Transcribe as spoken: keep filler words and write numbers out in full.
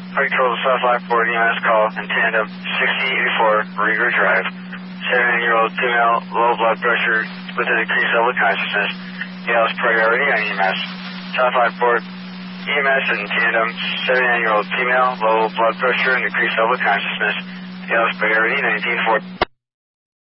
Control South Lockport E M S call in tandem sixty eighty-four Rieger Drive. seventy-year-old female, low blood pressure with a decreased level of consciousness. Hails priority on E M S. South Lockport E M S in tandem seventy-nine-year-old female, low blood pressure and decreased level of consciousness. Hails priority nineteen forty.